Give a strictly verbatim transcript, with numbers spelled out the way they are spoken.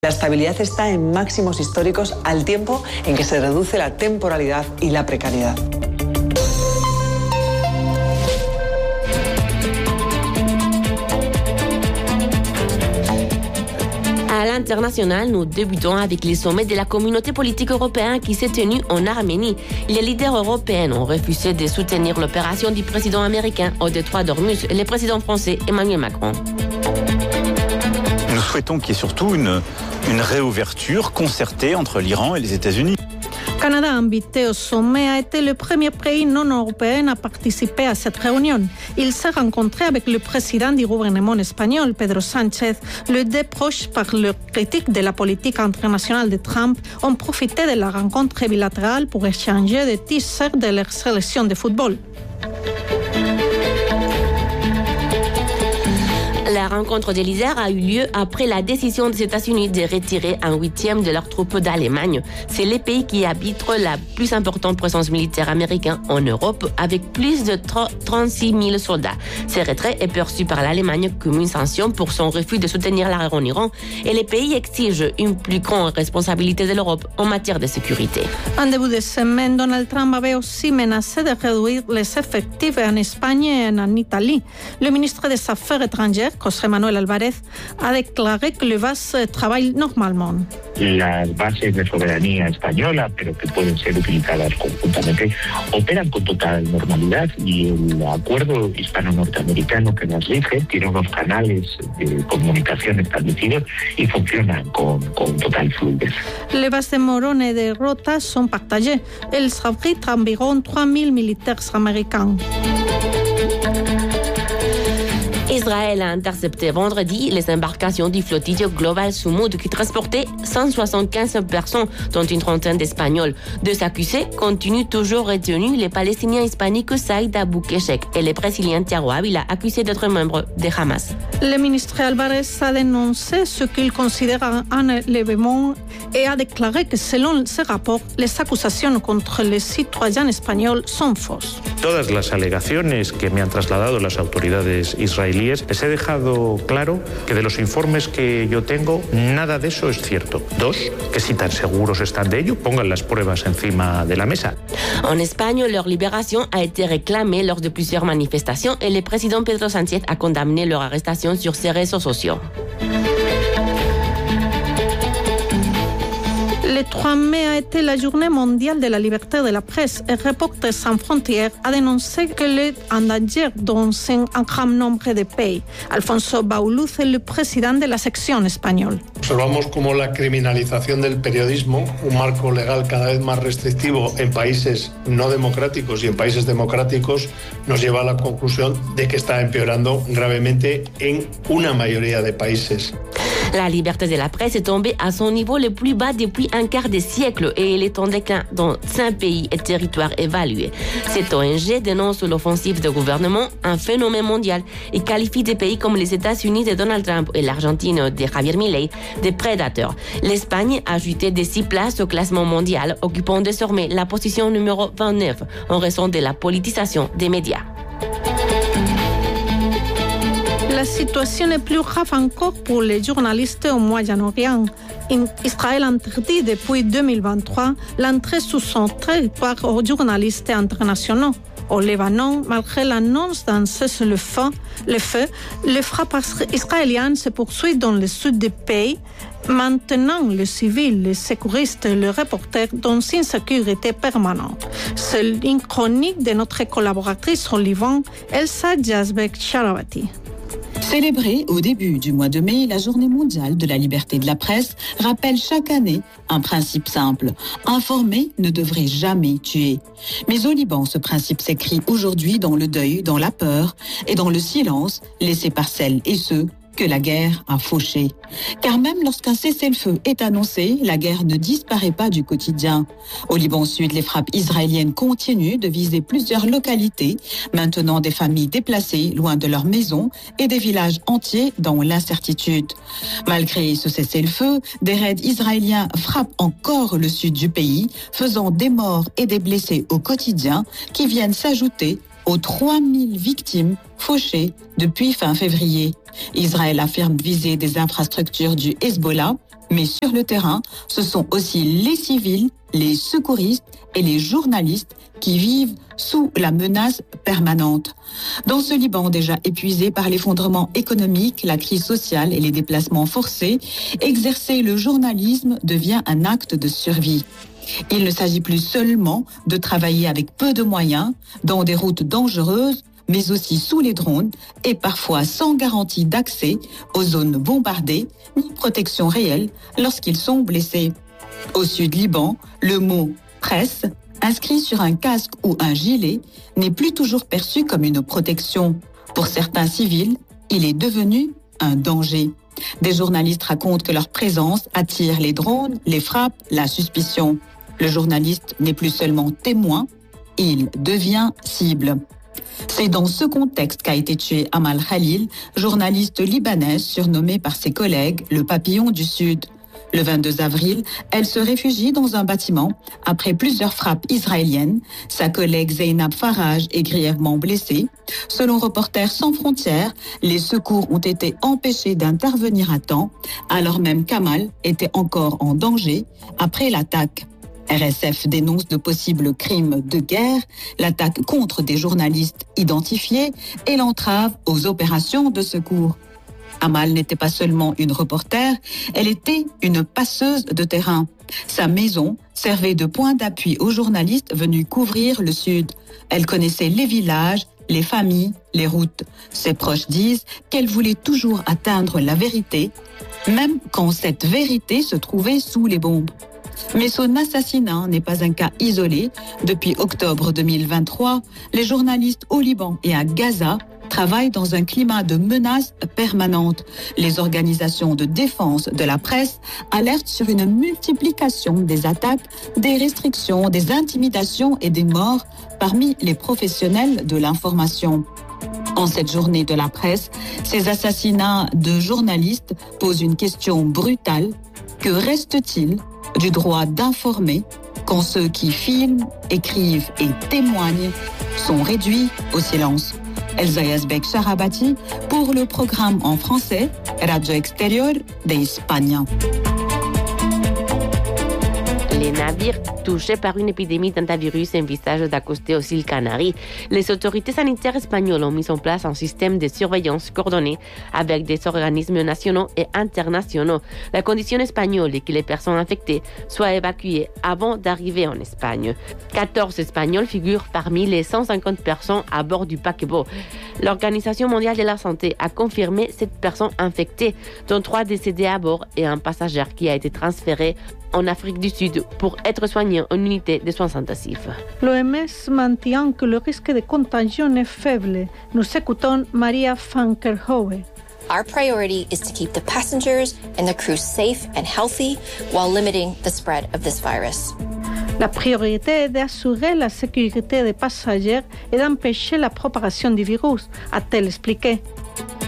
La estabilidad está en máximos históricos al tiempo en que se reduce la temporalidad y la precariedad. À l'international, nous débutons avec les sommets de la communauté politique européenne qui s'est tenu en Arménie. Les leaders européens ont refusé de soutenir l'opération du président américain au détroit d'Ormuz et le président français Emmanuel Macron. Nous souhaitons qu'il y ait surtout une, une réouverture concertée entre l'Iran et les États-Unis. Canada, invité au sommet, a été le premier pays non européen à participer à cette réunion. Il s'est rencontré avec le président du gouvernement espagnol, Pedro Sánchez. Les deux proches, par leur critique de la politique internationale de Trump, ont profité de la rencontre bilatérale pour échanger des t-shirts de leur sélection de football. La rencontre de l'Isère a eu lieu après la décision des États-Unis de retirer un huitième de leurs troupes d'Allemagne. C'est le pays qui abrite la plus importante présence militaire américaine en Europe, avec plus de trente-six mille soldats. Ce retrait est perçu par l'Allemagne comme une sanction pour son refus de soutenir la guerre en Iran, et les pays exigent une plus grande responsabilité de l'Europe en matière de sécurité. En début de semaine, Donald Trump avait aussi menacé de réduire les effectifs en Espagne et en Italie. Le ministre des Affaires étrangères, José Manuel Álvarez, ha declarado que le V A S trabaja normalmente. Las bases de soberanía española, pero que pueden ser utilizadas conjuntamente, operan con total normalidad y el acuerdo hispano-norteamericano que las rige tiene unos canales de comunicación establecidos y funcionan con, con total fluidez. Les bases de Morón et de Rota sont partagées. Elles abritent environ trois mille militaires américains. Israël a intercepté vendredi les embarcations du flotille Global Sumud qui transportaient cent soixante-quinze personnes, dont une trentaine d'Espagnols. Deux accusés continuent toujours retenus, les Palestiniens hispaniques Saïd Aboukeshek et le Brésilien Thiago Ávila, accusés d'être membres de Hamas. Le ministre Álvarez a dénoncé ce qu'il considère un enlèvement et a déclaré que selon ce rapport, les accusations contre les citoyens espagnols sont fausses. Todas las alegaciones que me han trasladado las autoridades israelíes, les he dejado claro que de los informes que yo tengo, nada de eso es cierto. Dos, que si tan seguros están de ello, pongan las pruebas encima de la mesa. En Espagne, leur libération a été réclamée lors de plusieurs manifestations et le président Pedro Sánchez a condamné leur arrestation sur ses réseaux sociaux. Le trois mai a été la journée mondiale de la liberté de la presse et Reporters sans frontières a dénoncé qu'elle est en danger dans un grand nombre de pays. Alfonso Bauluz est le président de la section espagnole. Observamos como la criminalización del periodismo, un marco legal cada vez más restrictivo en países no democráticos y en países democráticos, nos lleva a la conclusión de que está empeorando gravemente en una mayoría de países. La liberté de la presse est tombée à son niveau le plus bas depuis un quart de siècle et elle est en déclin dans cinq pays et territoires évalués. Cette O N G dénonce l'offensive du gouvernement, un phénomène mondial, et qualifie des pays comme les États-Unis de Donald Trump et l'Argentine de Javier Milei de prédateurs. L'Espagne a ajouté de six places au classement mondial, occupant désormais la position numéro vingt-neuf en raison de la politisation des médias. La situation est plus grave encore pour les journalistes au Moyen-Orient. Israël interdit depuis deux mille vingt-trois l'entrée sous son territoire aux journalistes internationaux. Au Liban, malgré l'annonce d'un cessez-le-feu, le feu, les frappes israéliennes se poursuivent dans le sud du pays, maintenant les civils, les sécuristes et les reporters dans une sécurité permanente. C'est une chronique de notre collaboratrice au Liban, Elsa Yazbek Sharabati. Célébrée au début du mois de mai, la Journée mondiale de la liberté de la presse rappelle chaque année un principe simple. Informer ne devrait jamais tuer. Mais au Liban, ce principe s'écrit aujourd'hui dans le deuil, dans la peur et dans le silence laissé par celles et ceux que la guerre a fauché. Car même lorsqu'un cessez-le-feu est annoncé, la guerre ne disparaît pas du quotidien. Au Liban Sud, les frappes israéliennes continuent de viser plusieurs localités, maintenant des familles déplacées loin de leurs maisons et des villages entiers dans l'incertitude. Malgré ce cessez-le-feu, des raids israéliens frappent encore le sud du pays, faisant des morts et des blessés au quotidien qui viennent s'ajouter aux trois mille victimes fauchées depuis fin février. Israël affirme viser des infrastructures du Hezbollah, mais sur le terrain, ce sont aussi les civils, les secouristes et les journalistes qui vivent sous la menace permanente. Dans ce Liban déjà épuisé par l'effondrement économique, la crise sociale et les déplacements forcés, exercer le journalisme devient un acte de survie. Il ne s'agit plus seulement de travailler avec peu de moyens, dans des routes dangereuses, mais aussi sous les drones et parfois sans garantie d'accès aux zones bombardées ni protection réelle lorsqu'ils sont blessés. Au sud Liban, le mot « presse » inscrit sur un casque ou un gilet n'est plus toujours perçu comme une protection. Pour certains civils, il est devenu un danger. Des journalistes racontent que leur présence attire les drones, les frappes, la suspicion. Le journaliste n'est plus seulement témoin, il devient cible. C'est dans ce contexte qu'a été tué Amal Khalil, journaliste libanaise surnommée par ses collègues le papillon du Sud. Le vingt-deux avril, elle se réfugie dans un bâtiment après plusieurs frappes israéliennes. Sa collègue Zeynab Faraj est grièvement blessée. Selon Reporters sans frontières, les secours ont été empêchés d'intervenir à temps, alors même qu'Amal était encore en danger après l'attaque. R S F dénonce de possibles crimes de guerre, l'attaque contre des journalistes identifiés et l'entrave aux opérations de secours. Amal n'était pas seulement une reporter, elle était une passeuse de terrain. Sa maison servait de point d'appui aux journalistes venus couvrir le Sud. Elle connaissait les villages, les familles, les routes. Ses proches disent qu'elle voulait toujours atteindre la vérité, même quand cette vérité se trouvait sous les bombes. Mais son assassinat n'est pas un cas isolé. Depuis octobre deux mille vingt-trois, les journalistes au Liban et à Gaza travaillent dans un climat de menaces permanentes. Les organisations de défense de la presse alertent sur une multiplication des attaques, des restrictions, des intimidations et des morts parmi les professionnels de l'information. En cette journée de la presse, ces assassinats de journalistes posent une question brutale. Que reste-t-il du droit d'informer quand ceux qui filment, écrivent et témoignent sont réduits au silence? Elsa Yazbek Sharabati pour le programme en français Radio Exterior de España. Les navires touchés par une épidémie d'hantavirus envisagent d'accoster aux îles Canaries. Les autorités sanitaires espagnoles ont mis en place un système de surveillance coordonné avec des organismes nationaux et internationaux. La condition espagnole est que les personnes infectées soient évacuées avant d'arriver en Espagne. quatorze Espagnols figurent parmi les cent cinquante personnes à bord du paquebot. L'Organisation mondiale de la santé a confirmé sept personnes infectées, dont trois décédées à bord et un passager qui a été transféré en Afrique du Sud pour être soigné en unité de soins intensifs. L'O M S maintient que le risque de contagion est faible. Nous écoutons Maria van Kerkhove. Our priority is to keep the passengers and the crew safe and healthy while limiting the spread of this virus. La priorité est d'assurer la sécurité des passagers et d'empêcher la propagation du virus, a-t-elle expliqué.